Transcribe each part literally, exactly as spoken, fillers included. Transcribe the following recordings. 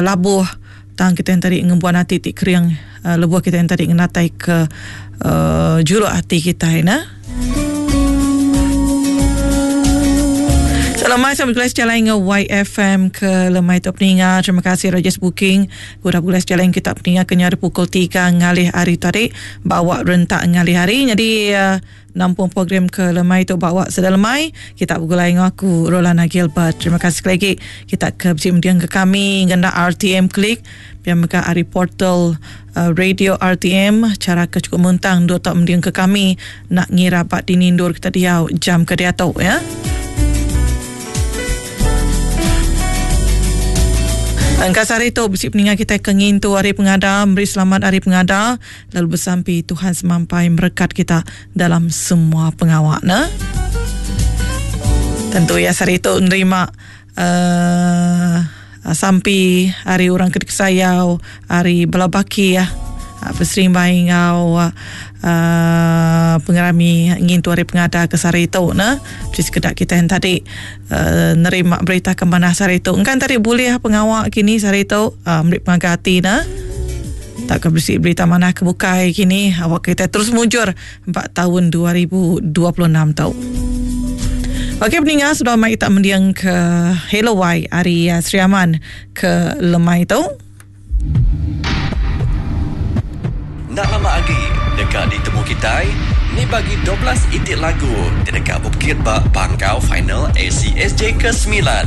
labuh tang kita yang tadi ngembuan hati tik kering uh, lebuh kita yang tadi ngenatai ke uh, juluk hati kita ya. Lemai sama guys jalan ke Y F M ke lemai tu peninga. Terima kasih Rajas Booking. Guna guys jalan kita peninga kenyar pukul tiga ngalih hari tadi bawa rentak ngalih hari. Jadi uh, nampung program ke lemai tu bawa sedang lemai. Kita bergulai dengan aku Rolana Gilbert. Terima kasih sekali lagi. Kita ke berjimdian ke kami ganda R T M klik biar mereka hari portal uh, radio R T M cara ke cukup mentang dua tak mendiang ke kami nak ngira bat dinindur kita diau jam ke dia tahu ya. Angkasa hari itu bersih peningat kita kengin tu hari pengada, beri selamat hari pengada, lalu bersampi Tuhan semampai merekat kita dalam semua pengawak na. Tentu ya hari itu menerima uh, sampi hari orang kedik sayau, hari belabaki ya. Bersering baik ngau uh, pengerami ingin tu hari pengada ke sari itu na. Jadi sekedar kita yang tadi uh, nerima berita ke mana sari itu. Engkan tadi boleh pengawak kini sari itu uh, merik pengagati na. Tak kebersih berita mana kebukai kini awak kita terus mujur empat tahun dua ribu dua puluh enam tau. Okey peningat sudah mai kita mendiang ke Hello Y hari uh, Sri Aman ke lemai tu. Nak lama lagi dekat ditemu kita ni bagi dua belas itik lagu di dekat Bukit Bak Pangkau final A C S J ke sembilan.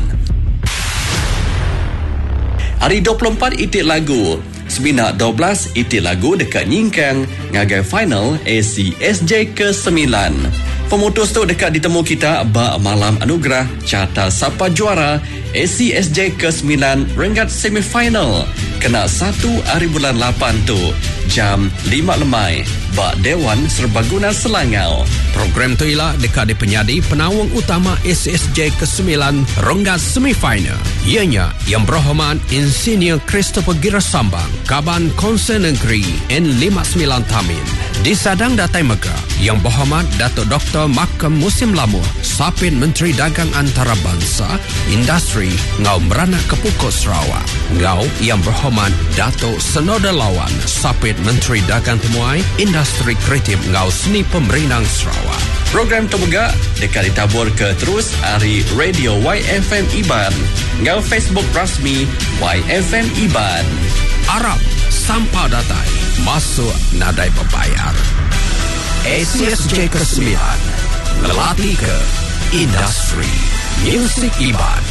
Hari dua puluh empat itik lagu Sebinak dua belas itik lagu dekat Nyingkang ngagai final A C S J ke sembilan. Pemutus tu dekat ditemu kita bak malam anugerah carta siapa juara A C S J ke sembilan Rengat semifinal kena satu hari bulan lapan tu jam lima lemai bak Dewan Serbaguna Selangau. Program tu ialah dekat di penyadi penawang utama A C S J ke sembilan Rengat semifinal. Ianya yang berhormat Insinyur Christopher Girasambang Kaban Konsen Negeri N lima puluh sembilan Tamin. Di Sadang Datai Mega yang berhormat Datuk Doktor Makam Musim Lamur Sapit Menteri Dagang Antarabangsa Industri Ngau Merana Kepukut Sarawak. Ngau yang berhormat Datuk Senoda Lawan Sapit Menteri Dagang Temuai Industri Kreatif Ngau Seni Pemerintah Sarawak. Program terbegak dekat ditabur ke terus hari Radio Y F M Iban ngau Facebook rasmi Y F M Iban. Arab sampah datai masuk nadai berbayar. A C S J ke sembilan melatih ke industri musik Iban.